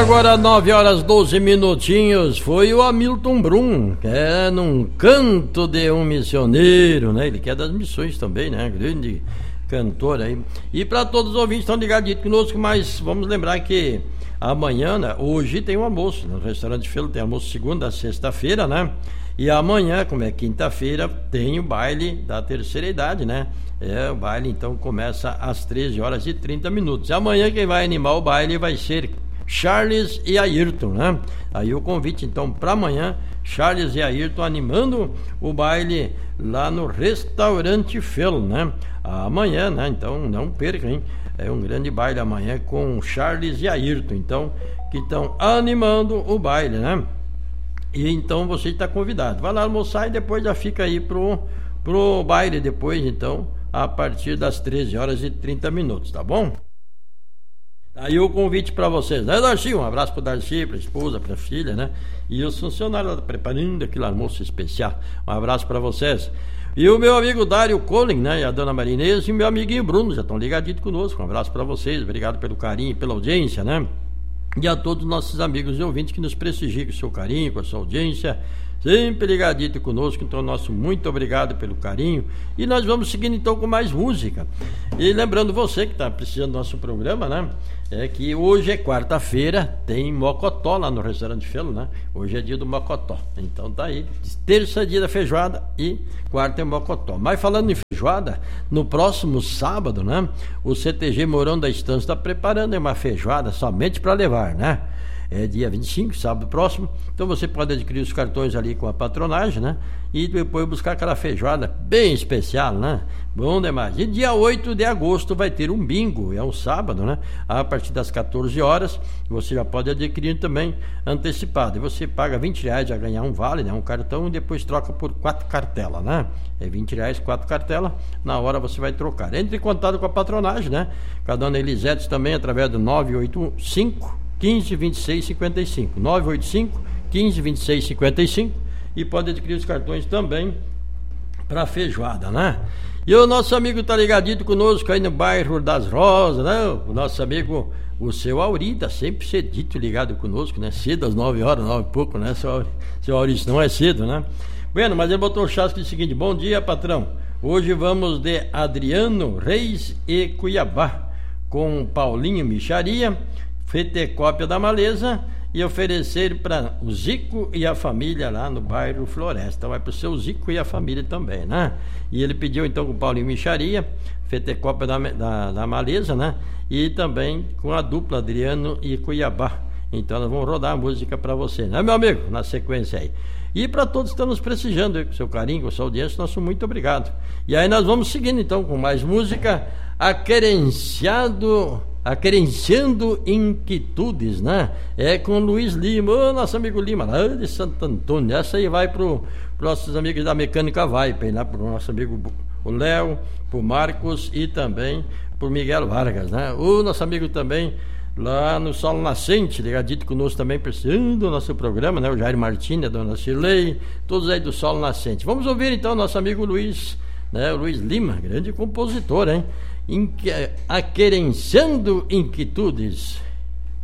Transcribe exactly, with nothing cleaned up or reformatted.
agora nove horas doze minutinhos, foi o Hamilton Brum, que é num canto de um missioneiro, né? Ele que é das missões também, né? Grande cantor aí. E para todos os ouvintes que estão ligadinhos conosco, mas vamos lembrar que amanhã, né? Hoje tem um almoço no restaurante Felo, tem almoço segunda a sexta-feira, né? E amanhã, como é quinta-feira, tem o baile da terceira idade, né? É, o baile então começa às treze horas e trinta minutos. E amanhã quem vai animar o baile vai ser Charles e Ayrton, né? Aí o convite então para amanhã, Charles e Ayrton animando o baile lá no restaurante Felo, né? Amanhã, né? Então não perca, hein? É um grande baile amanhã com Charles e Ayrton, então, que estão animando o baile, né? E então você está convidado. Vai lá almoçar e depois já fica aí pro, pro baile depois, então, a partir das treze horas e trinta minutos, tá bom? Aí o convite para vocês, né, Darcy? Um abraço para o Darcy, para a esposa, para a filha, né? E os funcionários lá preparando aquele almoço especial. Um abraço para vocês. E o meu amigo Dário Colin, né? E a dona Marinês e o meu amiguinho Bruno já estão ligadinhos conosco. Um abraço para vocês, obrigado pelo carinho e pela audiência, né? E a todos os nossos amigos e ouvintes que nos prestigiam com o seu carinho, com a sua audiência, sempre ligadito conosco. Então, nosso muito obrigado pelo carinho. E nós vamos seguindo então com mais música. E lembrando você que está precisando do nosso programa, né? É que hoje é quarta-feira, tem mocotó lá no restaurante Felo, né? Hoje é dia do mocotó. Então tá aí, terça é dia da feijoada e quarta é mocotó. Mas falando em feijoada, no próximo sábado, né? O C T G Mourão da Estância está preparando uma feijoada somente para levar, né? É dia vinte e cinco, sábado próximo. Então você pode adquirir os cartões ali com a patronagem, né? E depois buscar aquela feijoada bem especial, né? Bom demais. E dia oito de agosto vai ter um bingo, é um sábado, né? A partir das quatorze horas, você já pode adquirir também antecipado. E você paga vinte reais a ganhar um vale, né? Um cartão, e depois troca por quatro cartelas, né? É vinte reais, quatro cartelas. Na hora você vai trocar. Entre em contato com a patronagem, né? Com a dona Elisete também, através do nove oito cinco, quinze, vinte e seis, cinquenta e cinco. nove oito cinco, quinze, vinte e seis, cinquenta e cinco. E pode adquirir os cartões também para feijoada, né? E o nosso amigo tá ligadito conosco aí no bairro das Rosas, né? O nosso amigo, o seu Auri, tá sempre cedito ligado conosco, né? Cedo às nove horas, nove e pouco, né? Seu, seu Auri, não é cedo, né? Bueno, mas ele botou o chasque do seguinte: bom dia, patrão. Hoje vamos de Adriano Reis e Cuiabá, com Paulinho Micharia, fotocópia da Maleza, e oferecer para o Zico e a família lá no bairro Floresta. Vai para o seu Zico e a família também, né? E ele pediu então com o Paulinho Micharia, fotocópia da, da, da Maleza, né? E também com a dupla Adriano e Cuiabá. Então nós vamos rodar a música para você, né, meu amigo? Na sequência aí. E para todos que estão nos prestigiando aí, com seu carinho, com sua audiência, nosso muito obrigado. E aí nós vamos seguindo então com mais música. Aquerenciado... Aquerenciando Inquietudes, né? É com Luiz Lima, ô nosso amigo Lima, lá de Santo Antônio. Essa aí vai para os nossos amigos da Mecânica Viper, lá para o nosso amigo o Léo, para o Marcos e também para o Miguel Vargas, né? O nosso amigo também lá no Sol Nascente, ligadito conosco também, precisando do nosso programa, né? O Jair Martins, a dona Cirlei, todos aí do Sol Nascente. Vamos ouvir então nosso amigo Luiz, né? O Luiz Lima, grande compositor, hein? Inque... Aquerenciando Inquietudes.